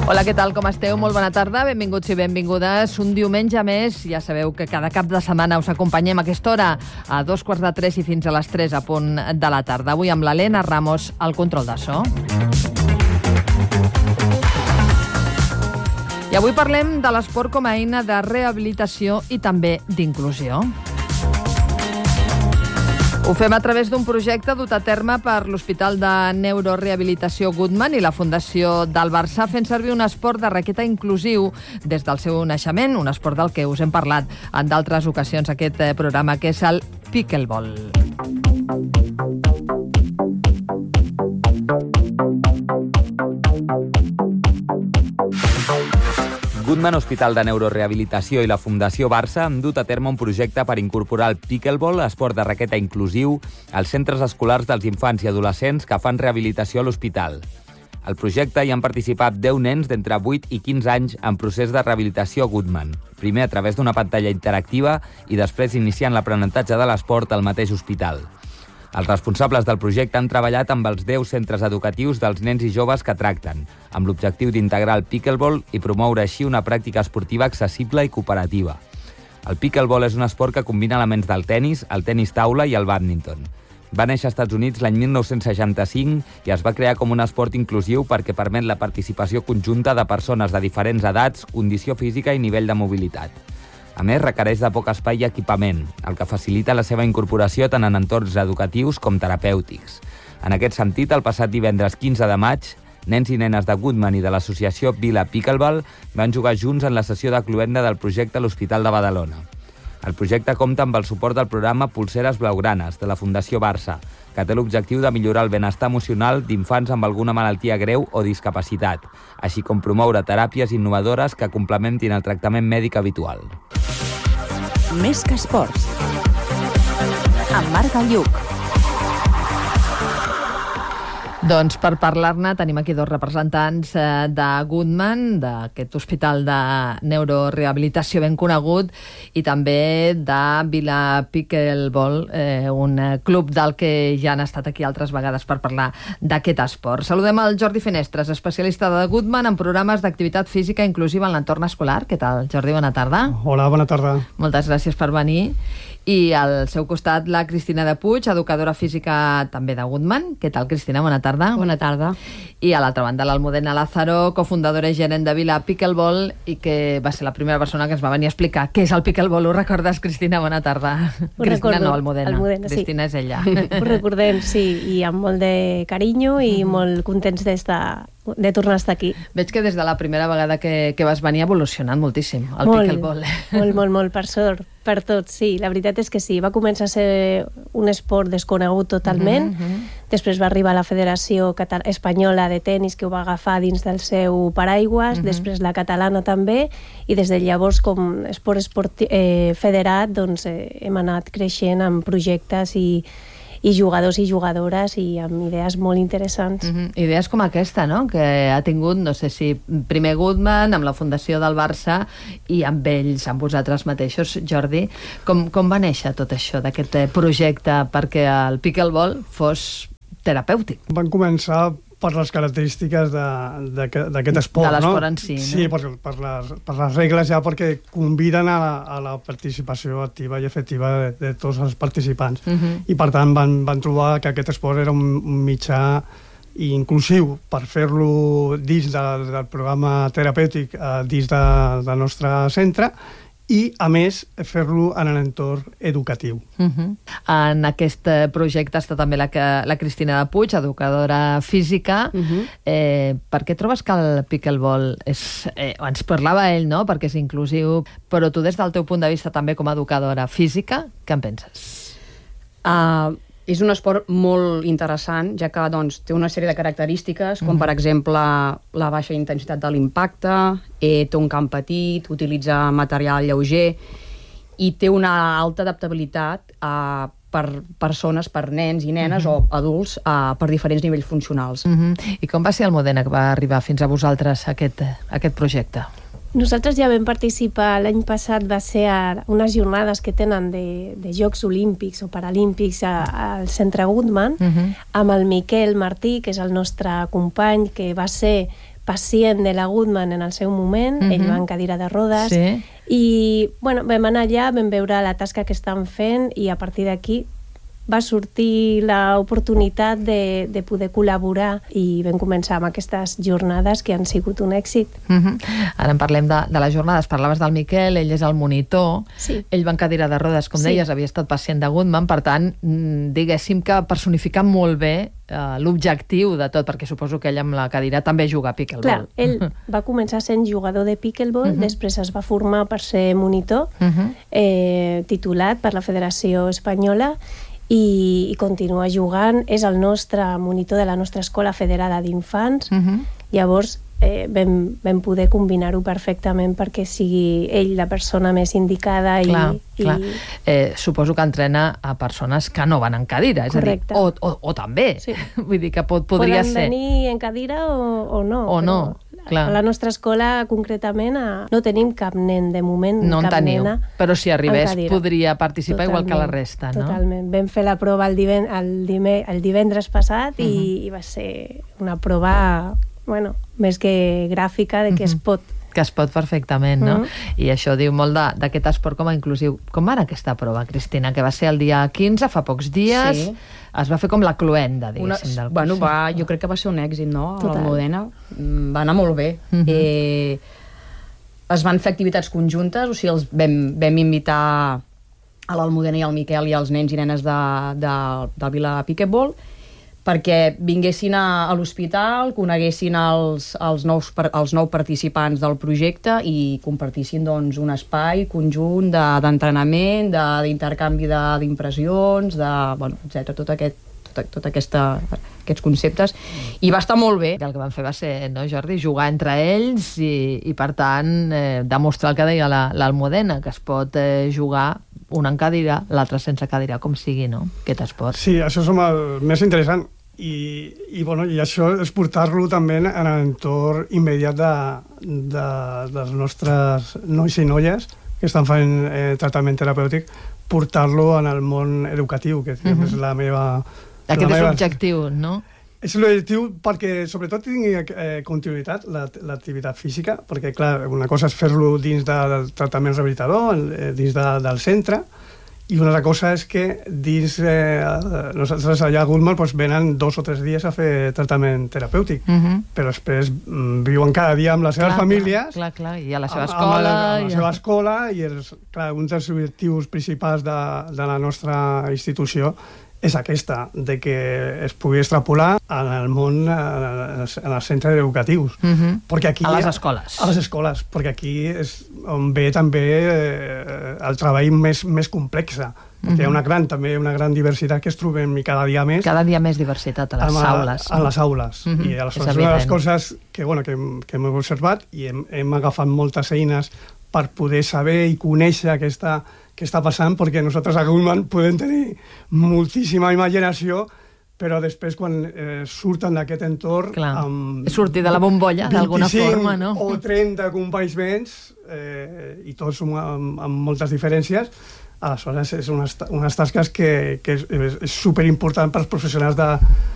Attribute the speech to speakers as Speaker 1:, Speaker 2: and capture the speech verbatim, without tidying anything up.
Speaker 1: Hola, què tal? Com esteu? Molt bona tarda, benvinguts i benvingudes. Un diumenge més, ja sabeu que cada cap de setmana us acompanyem a aquesta hora a dos quarts de tres i fins a les tres a punt de la tarda. Avui amb l'Helena Ramos al control de so. I avui parlem de l'esport com a eina de rehabilitació i també d'inclusió. Ho fem a través d'un projecte dut a terme per l'Hospital de Neurorehabilitació Goodman i la Fundació del Barça, fent servir un esport de raqueta inclusiu des del seu naixement, un esport del que us hem parlat en d'altres ocasions aquest programa, que és el pickleball.
Speaker 2: Goodman Hospital de Neurorehabilitació i la Fundació Barça han dut a terme un projecte per incorporar el pickleball, esport de raqueta inclusiu, als centres escolars dels infants i adolescents que fan rehabilitació a l'hospital. Al projecte hi han participat deu nens d'entre vuit i quinze anys en procés de rehabilitació a Goodman, primer a través d'una pantalla interactiva i després iniciant l'aprenentatge de l'esport al mateix hospital. Els responsables del projecte han treballat amb els deu centres educatius dels nens i joves que tracten, amb l'objectiu d'integrar el pickleball i promoure així una pràctica esportiva accessible i cooperativa. El pickleball és un esport que combina elements del tennis, el tennis taula i el bàdminton. Va néixer als Estats Units l'any mil nou-cents seixanta-cinc i es va crear com un esport inclusiu perquè permet la participació conjunta de persones de diferents edats, condició física i nivell de mobilitat. A més, requereix de poc espai i equipament, el que facilita la seva incorporació tant en entorns educatius com terapèutics. En aquest sentit, el passat divendres quinze de maig, nens i nenes de Goodman i de l'associació Vila Pickleball van jugar junts en la sessió de cloenda del projecte a l'Hospital de Badalona. El projecte compta amb el suport del programa Pulseres Blaugranes, de la Fundació Barça, que té l'objectiu de millorar el benestar emocional d'infants amb alguna malaltia greu o discapacitat, així com promoure teràpies innovadores que complementin el tractament mèdic habitual.
Speaker 3: Més que esports. Amb Marc Galluc.
Speaker 1: Doncs per parlar-ne tenim aquí dos representants de Goodman, d'aquest hospital de neurorehabilitació ben conegut, i també de Vila Pickleball, eh, un club del que ja han estat aquí altres vegades per parlar d'aquest esport. Saludem el Jordi Finestres, especialista de Goodman en programes d'activitat física inclusiva en l'entorn escolar. Què tal, Jordi? Bona tarda.
Speaker 4: Hola, bona tarda.
Speaker 1: Moltes gràcies per venir. I al seu costat la Cristina de Puig, educadora física també de Goodman. Què tal, Cristina? Bona tarda.
Speaker 5: Bona tarda.
Speaker 1: I a l'altra banda l'Almudena Lázaro, cofundadora i gerent de Vila Pickleball, i que va ser la primera persona que ens va venir a explicar què és el pickleball. Ho recordes, Cristina? Bona tarda.
Speaker 5: Ho
Speaker 1: Cristina
Speaker 5: recordo.
Speaker 1: no, Almudena.
Speaker 5: Almudena,
Speaker 1: Cristina
Speaker 5: sí.
Speaker 1: és ella.
Speaker 5: Ho recordem, sí, i amb molt de carinyo i mm-hmm. molt contents d'estar, de tornar a estar aquí.
Speaker 1: Veig que des de la primera vegada que, que vas venir ha evolucionat moltíssim el
Speaker 5: molt,
Speaker 1: pickleball.
Speaker 5: Molt, molt, molt, per sort, per tot, sí. La veritat és que sí, va començar a ser un esport desconegut totalment, mm-hmm. després va arribar la Federació Catal- Espanyola de Tenis, que ho va agafar dins del seu paraigües, mm-hmm. després la catalana també, i des de llavors com esport esporti- eh, federat doncs, eh, hem anat creixent amb projectes i i jugadors i jugadores i amb idees molt interessants.
Speaker 1: Mm-hmm. Idees com aquesta, no?, que ha tingut, no sé si primer Goodman, amb la Fundació del Barça i amb ells, amb vosaltres mateixos, Jordi. Com, com va néixer tot això d'aquest projecte perquè el pickleball fos terapèutic?
Speaker 4: Van començar per les característiques d'aquest esport,
Speaker 1: de l'esport
Speaker 4: no?
Speaker 1: en si, no?
Speaker 4: Sí, per, per, les, per les regles ja, perquè conviden a la, a la participació activa i efectiva de, de tots els participants. Uh-huh. I per tant van, van trobar que aquest esport era un, un mitjà inclusiu per fer-lo dins de, del programa terapèutic eh, dins de, del nostre centre, i, a més, fer-lo en l'entorn educatiu.
Speaker 1: Uh-huh. En aquest projecte està també la, la Cristina de Puig, educadora física. Uh-huh. eh, per què trobes que el pickleball és... Eh, ens parlava ell, no?, perquè és inclusiu, però tu des del teu punt de vista també com a educadora física, què en penses?
Speaker 5: Uh, és un esport molt interessant, ja que doncs, té una sèrie de característiques, com mm-hmm. per exemple la baixa intensitat de l'impacte, eh, té un camp petit, utilitza material lleuger i té una alta adaptabilitat eh, per persones, per nens i nenes mm-hmm. o adults eh, per diferents nivells funcionals.
Speaker 1: Mm-hmm. I com va ser, Almudena, que va arribar fins a vosaltres aquest, aquest projecte?
Speaker 6: Nosaltres ja vam participar, l'any passat va ser a unes jornades que tenen de, de Jocs Olímpics o Paralímpics a, al Centre Goodman, uh-huh. amb el Miquel Martí, que és el nostre company, que va ser
Speaker 5: pacient de la Goodman en el seu moment, mm-hmm. ell va en cadira de rodes,
Speaker 1: sí.
Speaker 5: i bueno, vam anar allà, vam veure la tasca que estan fent i a partir d'aquí va sortir l'oportunitat de, de poder col·laborar i vam començar amb aquestes jornades que han sigut un èxit.
Speaker 1: Mm-hmm. Ara en parlem de, de les jornades. Parlaves del Miquel, ell és el monitor,
Speaker 5: sí.
Speaker 1: ell va en cadira de rodes, com
Speaker 5: sí.
Speaker 1: deies, havia estat pacient de Goodman, per tant, diguéssim que personifica molt bé eh, l'objectiu de tot, perquè suposo que ell amb la cadira també juga a pickleball.
Speaker 5: Clar, ell va començar sent jugador de pickleball, uh-huh. després es va formar per ser monitor, uh-huh. eh, titulat per la Federació Espanyola, i, i continua jugant, és el nostre monitor de la nostra escola federada d'infants, uh-huh. llavors eh, vam, vam poder combinar-ho perfectament perquè sigui ell la persona més indicada. I,
Speaker 1: clar,
Speaker 5: i...
Speaker 1: clar. Eh, suposo que entrena a persones que no van en cadira, és
Speaker 5: correcte.
Speaker 1: A dir, o, o, o també, sí. Vull dir que pot, podria
Speaker 5: Poden
Speaker 1: ser...
Speaker 5: Poden venir en cadira o, o no.
Speaker 1: O no, clar.
Speaker 5: A la nostra escola, concretament, a... no tenim cap nen, de moment,
Speaker 1: no
Speaker 5: cap
Speaker 1: teniu,
Speaker 5: nena
Speaker 1: però si arribés podria participar totalment, igual que la resta, no?
Speaker 5: Totalment. Vam fer la prova el, diven el, dime el divendres passat uh-huh. i, i va ser una prova, bueno, més que gràfica de que uh-huh. es pot.
Speaker 1: Que es pot perfectament, no?
Speaker 5: Uh-huh.
Speaker 1: I això diu molt d'aquest esport com a inclusiu. Com va anar aquesta prova, Cristina? Que va ser el dia quinze, fa pocs dies, sí. Es va fer com la cluenda, diguéssim,
Speaker 7: una,
Speaker 1: del
Speaker 7: bueno, va, jo crec que va ser un èxit, no?
Speaker 5: Total.
Speaker 7: L'Almudena va anar molt bé. Uh-huh. eh, es van fer activitats conjuntes, o sigui, els vam, vam invitar a l'Almudena i al Miquel i als nens i nenes de, de, de Vila Pickleball perquè vinguessin a, a l'hospital, coneguessin els, els, nous, els nous participants del projecte i compartissin doncs, un espai conjunt d'entrenament, de, d'intercanvi de, d'impressions, de, bueno, etcètera, tot aquest, tot, tot aquesta, aquests conceptes, i va estar molt bé.
Speaker 1: El que van fer va ser, no, Jordi, jugar entre ells i, i per tant, eh, demostrar el que deia l'Almudena, que es pot eh, jugar un en cadira, l'altre sense cadira, com sigui, no? Aquest esport.
Speaker 4: Sí, això és el més interessant. I, i, bueno, i això és portar-lo també en l'entorn immediat de, de, dels nostres nois i noies que estan fent eh, tractament terapèutic, portar-lo en el món educatiu, que uh-huh. és la meva...
Speaker 1: Aquest
Speaker 4: la
Speaker 1: és
Speaker 4: meva...
Speaker 1: l'objectiu, no?
Speaker 4: És l'objectiu perquè, sobretot, tingui eh, continuïtat l'activitat física, perquè, clar, una cosa és fer-lo dins del tractament rehabilitador, eh, dins de, del centre, i una altra cosa és que dins eh, nosaltres allà a Goodman pues, venen dos o tres dies a fer tractament terapèutic, uh-huh. però després mm, viuen cada dia amb les seves
Speaker 1: clar,
Speaker 4: famílies,
Speaker 1: clar, clar, clar. I a la seva
Speaker 4: amb,
Speaker 1: escola,
Speaker 4: amb la, amb la
Speaker 1: i...
Speaker 4: seva escola, i és, clar, un dels objectius principals de, de la nostra institució és aquesta, de que es pugui extrapolar en el món, en els, en els centres educatius.
Speaker 1: Uh-huh.
Speaker 4: Perquè aquí,
Speaker 1: a les escoles.
Speaker 4: A les escoles, perquè aquí és on ve també eh, el treball més, més complex. Uh-huh. Hi ha una gran, també una gran diversitat que es trobem cada dia més.
Speaker 1: Cada dia més diversitat a les
Speaker 4: a,
Speaker 1: aules.
Speaker 4: A les aules. Uh-huh. I aleshores, una de les coses que, bueno, que, que hem observat i hem, hem agafat moltes eines per poder saber i conèixer aquesta què està passant, perquè nosaltres a Goodman podem tenir moltíssima imaginació, però després quan eh, surten d'aquest entorn...
Speaker 1: Clar,
Speaker 4: amb
Speaker 1: sortir de la bombolla, d'alguna forma, no?
Speaker 4: o trenta companys més, eh, i tots amb, amb moltes diferències, aleshores és unes, unes tasques que, que és, és superimportant pels professionals de,